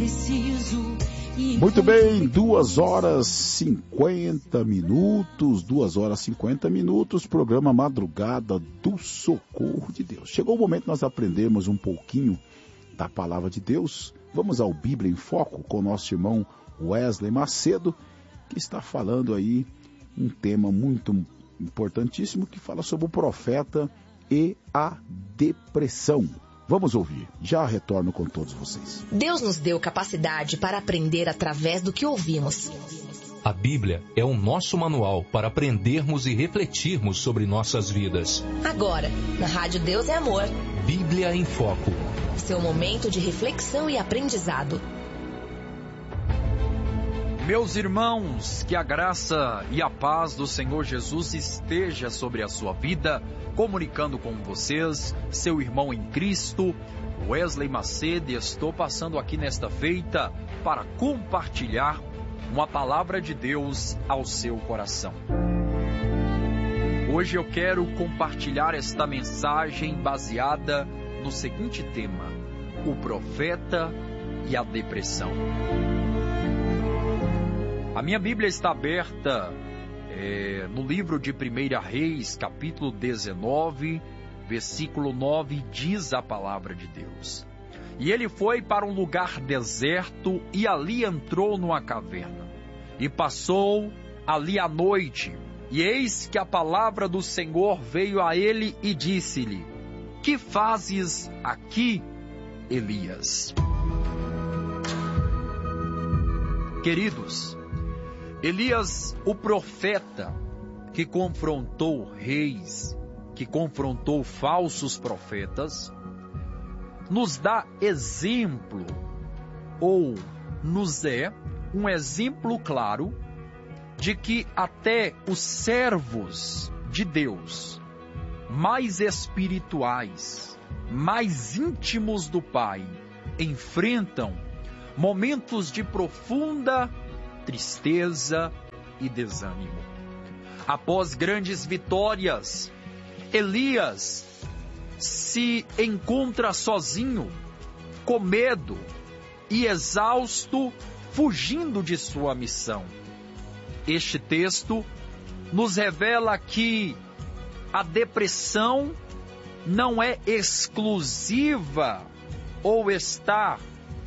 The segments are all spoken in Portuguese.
preciso. Muito bem, 2 horas 50 minutos, 2 horas 50 minutos, programa Madrugada do Socorro de Deus. Chegou o momento de nós aprendermos um pouquinho da Palavra de Deus. Vamos ao Bíblia em Foco com o nosso irmão Wesley Macedo, que está falando aí um tema muito importantíssimo, que fala sobre o profeta e a depressão. Vamos ouvir. Já retorno com todos vocês. Deus nos deu capacidade para aprender através do que ouvimos. A Bíblia é o nosso manual para aprendermos e refletirmos sobre nossas vidas. Agora, na Rádio Deus é Amor. Bíblia em Foco. Seu momento de reflexão e aprendizado. Meus irmãos, que a graça e a paz do Senhor Jesus esteja sobre a sua vida, comunicando com vocês, seu irmão em Cristo, Wesley Macedo. Estou passando aqui nesta feita para compartilhar uma palavra de Deus ao seu coração. Hoje eu quero compartilhar esta mensagem baseada no seguinte tema: o profeta e a depressão. A minha Bíblia está aberta no livro de 1 Reis, capítulo 19, versículo 9, diz a palavra de Deus: E ele foi para um lugar deserto e ali entrou numa caverna. E passou ali a noite. E eis que a palavra do Senhor veio a ele e disse-lhe: Que fazes aqui, Elias? Queridos, Elias, o profeta, que confrontou reis, que confrontou falsos profetas, nos dá exemplo, ou nos é um exemplo claro, de que até os servos de Deus, mais espirituais, mais íntimos do Pai, enfrentam momentos de profunda tristeza e desânimo. Após grandes vitórias, Elias se encontra sozinho, com medo e exausto, fugindo de sua missão. Este texto nos revela que a depressão não é exclusiva ou está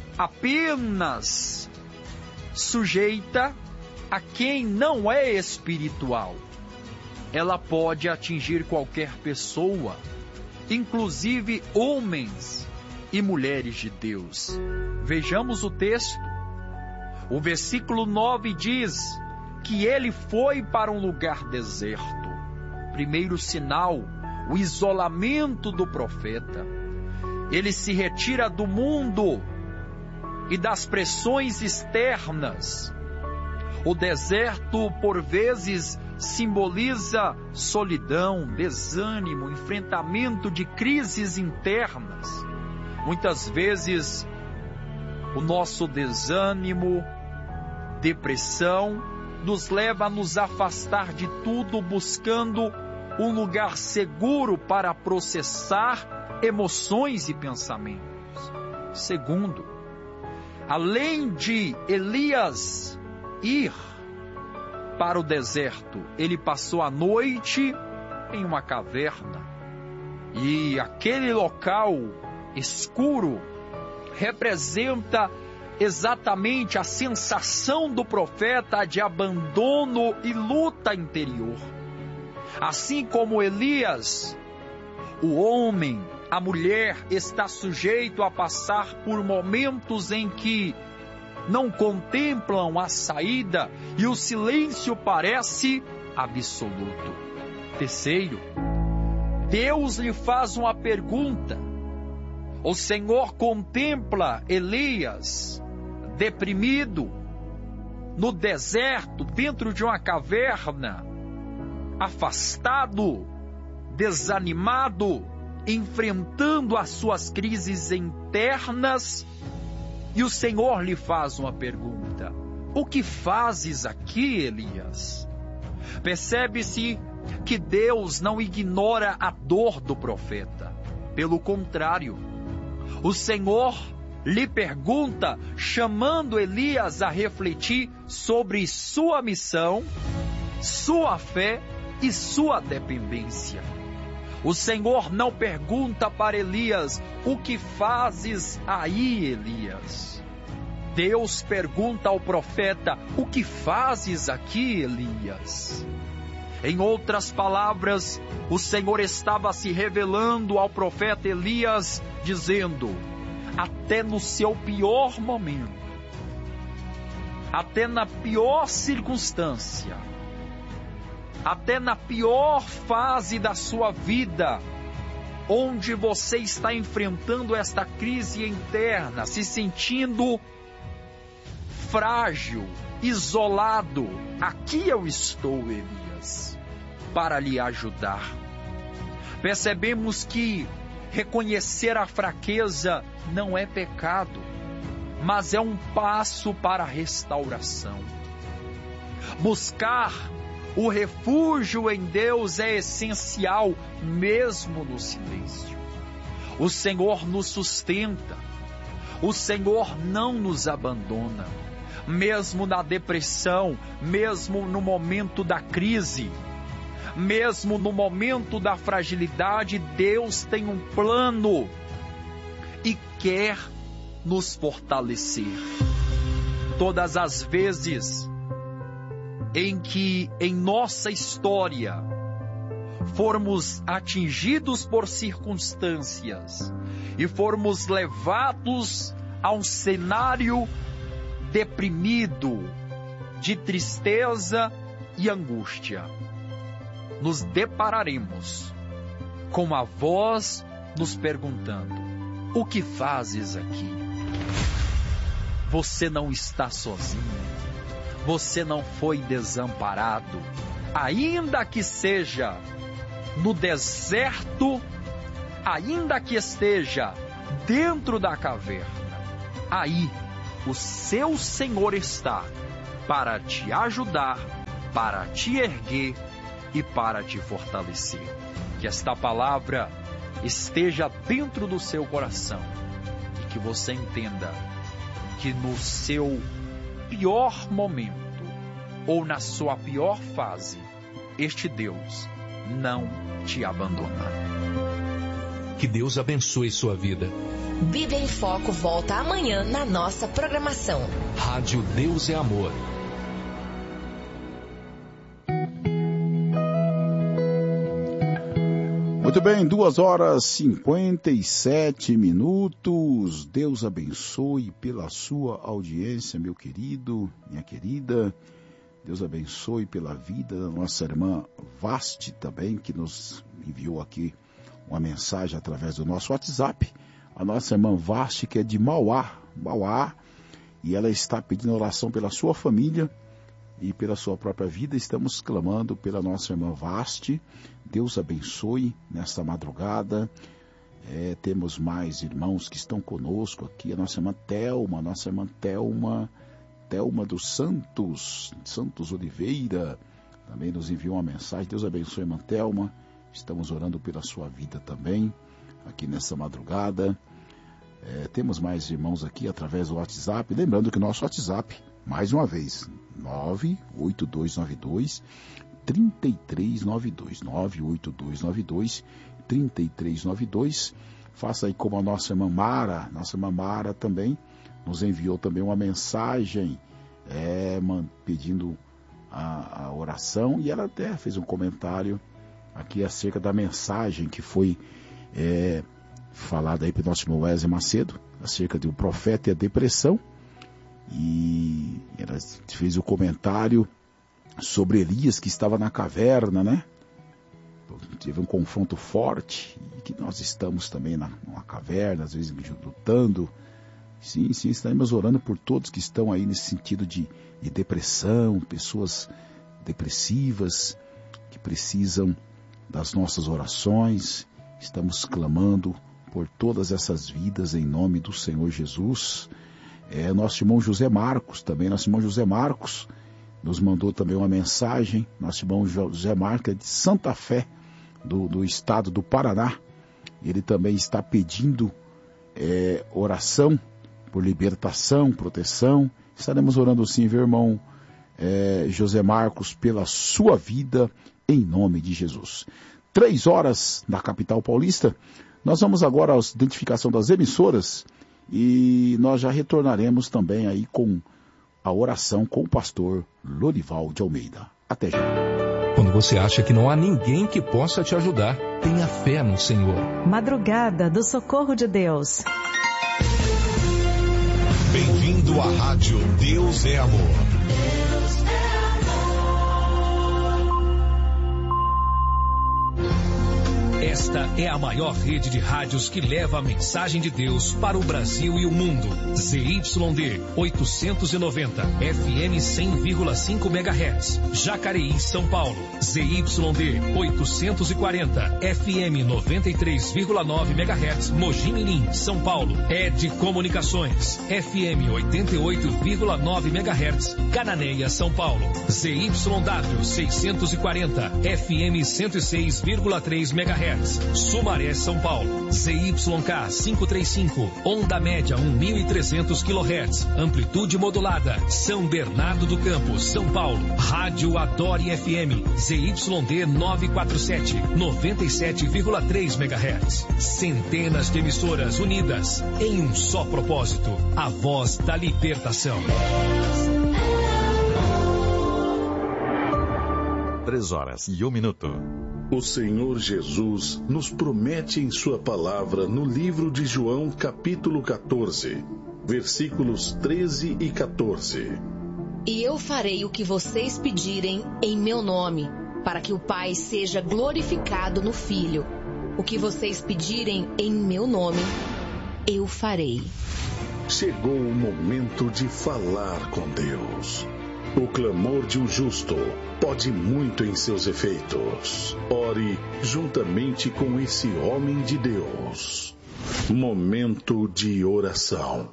apenas sujeita a quem não é espiritual. Ela pode atingir qualquer pessoa, inclusive homens e mulheres de Deus. Vejamos o texto. O versículo 9 diz que ele foi para um lugar deserto. Primeiro sinal, o isolamento do profeta. Ele se retira do mundo e das pressões externas. O deserto, por vezes, simboliza solidão, desânimo, enfrentamento de crises internas. Muitas vezes, o nosso desânimo, depressão, nos leva a nos afastar de tudo, buscando um lugar seguro para processar emoções e pensamentos. Segundo, além de Elias ir para o deserto, ele passou a noite em uma caverna. E aquele local escuro representa exatamente a sensação do profeta de abandono e luta interior. Assim como Elias, o homem, a mulher está sujeito a passar por momentos em que não contemplam a saída e o silêncio parece absoluto. Terceiro, Deus lhe faz uma pergunta. O Senhor contempla Elias deprimido no deserto, dentro de uma caverna, afastado, desanimado, enfrentando as suas crises internas. E o Senhor lhe faz uma pergunta: o que fazes aqui, Elias? Percebe-se que Deus não ignora a dor do profeta. Pelo contrário, o Senhor lhe pergunta, chamando Elias a refletir sobre sua missão, sua fé e sua dependência. O Senhor não pergunta para Elias: o que fazes aí, Elias? Deus pergunta ao profeta: o que fazes aqui, Elias? Em outras palavras, o Senhor estava se revelando ao profeta Elias, dizendo: até no seu pior momento, até na pior circunstância, até na pior fase da sua vida, onde você está enfrentando esta crise interna, se sentindo frágil, isolado, aqui eu estou, Elias, para lhe ajudar. Percebemos que reconhecer a fraqueza não é pecado, mas é um passo para a restauração. Buscar o refúgio em Deus é essencial, mesmo no silêncio. O Senhor nos sustenta, o Senhor não nos abandona, mesmo na depressão, mesmo no momento da crise, mesmo no momento da fragilidade. Deus tem um plano e quer nos fortalecer. Todas as vezes em que em nossa história formos atingidos por circunstâncias e formos levados a um cenário deprimido, de tristeza e angústia, nos depararemos com a voz nos perguntando: o que fazes aqui? Você não está sozinho, você não foi desamparado, ainda que seja no deserto, ainda que esteja dentro da caverna, aí o seu Senhor está para te ajudar, para te erguer e para te fortalecer. Que esta palavra esteja dentro do seu coração e que você entenda que no seu pior momento ou na sua pior fase, este Deus não te abandona. Que Deus abençoe sua vida. Bíblia em Foco volta amanhã na nossa programação. Rádio Deus é Amor. Muito bem, 2h57. Deus abençoe pela sua audiência, meu querido, minha querida. Deus abençoe pela vida da nossa irmã Vasti também, que nos enviou aqui uma mensagem através do nosso WhatsApp. A nossa irmã Vasti, que é de Mauá, e ela está pedindo oração pela sua família e pela sua própria vida. Estamos clamando pela nossa irmã Vasti. Deus abençoe nesta madrugada. Temos mais irmãos que estão conosco aqui. A nossa irmã Thelma dos Santos Oliveira, também nos enviou uma mensagem. Deus abençoe, irmã Thelma. Estamos orando pela sua vida também, aqui nessa madrugada. Temos mais irmãos aqui através do WhatsApp. Lembrando que o nosso WhatsApp, mais uma vez, 98292-3392. 98292-3392. Faça aí como a nossa irmã Mara também nos enviou também uma mensagem pedindo a oração, e ela até fez um comentário aqui acerca da mensagem que foi falada aí pelo nosso irmão Wesley Macedo, acerca do profeta e a depressão, e ela fez o comentário sobre Elias, que estava na caverna, né? Teve um confronto forte, e que nós estamos também numa caverna, às vezes lutando. Sim, estaremos orando por todos que estão aí nesse sentido de depressão, pessoas depressivas, que precisam das nossas orações. Estamos clamando por todas essas vidas em nome do Senhor Jesus. Nosso irmão José Marcos nos mandou também uma mensagem. Nosso irmão José Marcos é de Santa Fé, do estado do Paraná. Ele também está pedindo oração por libertação, proteção. Estaremos orando sim, viu, irmão José Marcos, pela sua vida, em nome de Jesus. 3 horas na capital paulista. Nós vamos agora à identificação das emissoras e nós já retornaremos também aí com a oração com o pastor Lorival de Almeida. Até já. Quando você acha que não há ninguém que possa te ajudar, tenha fé no Senhor. Madrugada do Socorro de Deus. Bem-vindo à Rádio Deus é Amor. Esta é a maior rede de rádios que leva a mensagem de Deus para o Brasil e o mundo. ZYD 890, FM 100,5 MHz. Jacareí, São Paulo. ZYD 840, FM 93,9 MHz. Mogi Mirim, São Paulo. ED Comunicações, FM 88,9 MHz. Cananéia, São Paulo. ZYW 640, FM 106,3 MHz. Sumaré, São Paulo. ZYK 535, onda média 1.300 kHz, amplitude modulada. São Bernardo do Campo, São Paulo. Rádio Adore FM, ZYD 947, 97,3 MHz. Centenas de emissoras unidas em um só propósito: a voz da libertação. 3h01. O Senhor Jesus nos promete em sua palavra no livro de João, capítulo 14, versículos 13 e 14. E eu farei o que vocês pedirem em meu nome, para que o Pai seja glorificado no Filho. O que vocês pedirem em meu nome, eu farei. Chegou o momento de falar com Deus. O clamor de um justo pode muito em seus efeitos. Ore juntamente com esse homem de Deus. Momento de oração.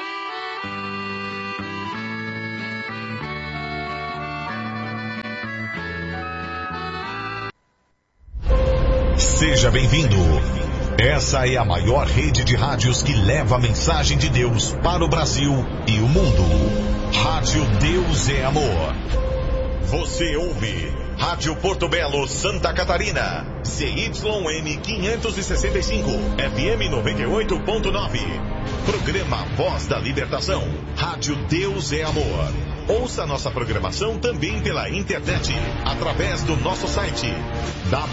Seja bem-vindo. Essa é a maior rede de rádios que leva a mensagem de Deus para o Brasil e o mundo. Rádio Deus é Amor. Você ouve Rádio Porto Belo, Santa Catarina. CYM 565, FM 98.9. Programa Voz da Libertação. Rádio Deus é Amor. Ouça nossa programação também pela internet, através do nosso site